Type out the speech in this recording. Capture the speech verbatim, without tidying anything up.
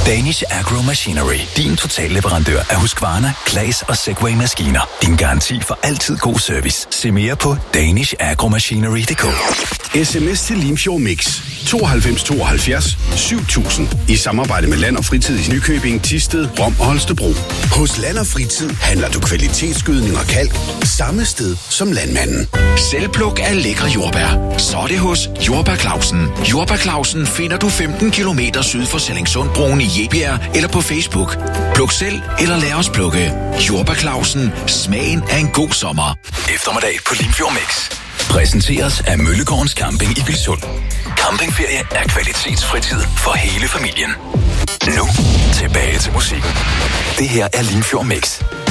Danish Agro Machinery. Din totalleverandør af Husqvarna, Claas og Segway-maskiner. Din garanti for altid god service. Se mere på danish agro machinery punktum d k. Sms til Limfjord Mix tooghalvfems tooghalvfjerds syv tusind i samarbejde med Land og Fritid i Nykøbing, Thisted, Rom og Holstebro. Hos Land og Fritid handler du kvalitetsgødning og kalk samme sted som landmanden. Selvpluk af lækre jordbær. Så er det hos Jordbær Clausen. Jordbær Clausen finder du femten kilometer syd for Sallingsundbroen i Jebjerg eller på Facebook. Pluk selv eller lad os plukke. Jordbær Clausen. Smagen af en god sommer. Eftermiddag på Limfjord Mix. Præsenteres af Møllegårdens Camping i Vilsund. Campingferie er kvalitetsfritid for hele familien. Nu tilbage til musikken. Det her er Limfjord Mix.